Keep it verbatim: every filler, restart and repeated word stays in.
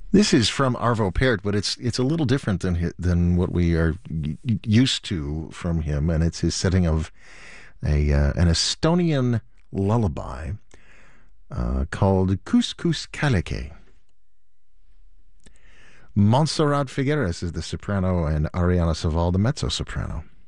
This is from Arvo Pärt, but it's it's a little different than hi- than what we are y- used to from him, and it's his setting of a uh, an Estonian lullaby uh, called Couscous Kaleke. Montserrat Figueres is the soprano, and Ariana Saval the mezzo soprano.